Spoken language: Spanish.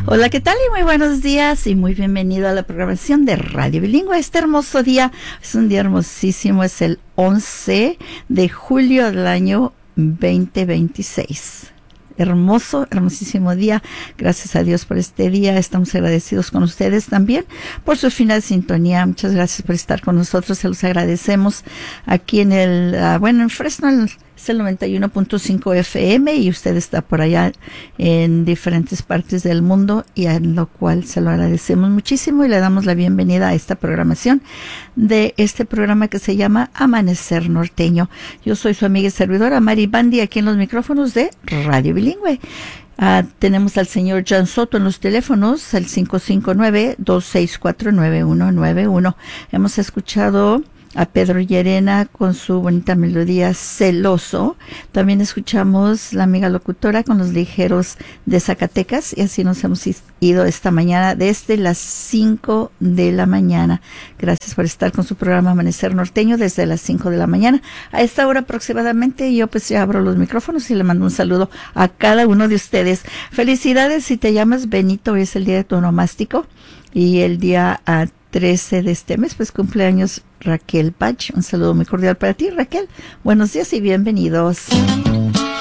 Hola, ¿qué tal? Y muy buenos días y muy bienvenido a la programación de Radio Bilingüe. Este hermoso día es un día hermosísimo, es el 11 de julio del año 2026. Hermoso, hermosísimo día. Gracias a Dios por este día. Estamos agradecidos con ustedes también por su fina sintonía. Muchas gracias por estar con nosotros. Se los agradecemos aquí en en Fresno, es el 91.5 FM y usted está por allá en diferentes partes del mundo, y en lo cual se lo agradecemos muchísimo y le damos la bienvenida a esta programación de este programa que se llama Amanecer Norteño. Yo soy su amiga y servidora Mari Bandi, aquí en los micrófonos de Radio Bilingüe. Tenemos al señor John Soto en los teléfonos, el 559-264-9191. Hemos escuchado a Pedro Llerena con su bonita melodía Celoso. También escuchamos la amiga locutora con los Ligeros de Zacatecas, y así nos hemos ido esta mañana desde las 5 de la mañana. Gracias por estar con su programa Amanecer Norteño desde las 5 de la mañana. A esta hora aproximadamente yo pues ya abro los micrófonos y le mando un saludo a cada uno de ustedes. Felicidades si te llamas Benito, hoy es el día de tu onomástico, y el día 13 de este mes pues cumpleaños Raquel Pach. Un saludo muy cordial para ti, Raquel. Buenos días y bienvenidos.